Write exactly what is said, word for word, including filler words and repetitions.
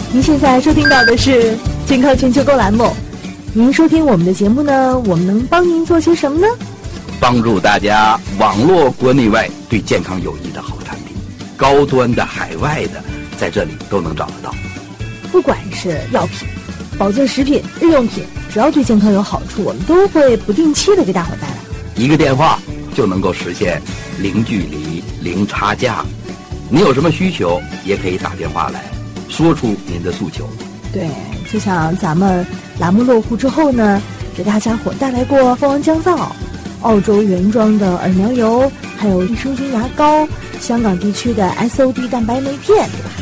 您现在收听到的是健康全球购栏目。您收听我们的节目呢，我们能帮您做些什么呢？ 帮助大家网络国内外对健康有益的好产品，高端的、海外的，在这里都能找得到。 不管是药品、保健食品、日用品，只要对健康有好处，我们都会不定期的给大伙带来。 一个电话就能够实现零距离、零差价。你有什么需求，也可以打电话来，说出您的诉求。 对，就像咱们栏目落户之后呢，给大家伙带来过蜂王降皂、澳洲原装的耳苗油，还有益生菌牙膏，香港地区的 S O D 蛋白酶片，对吧？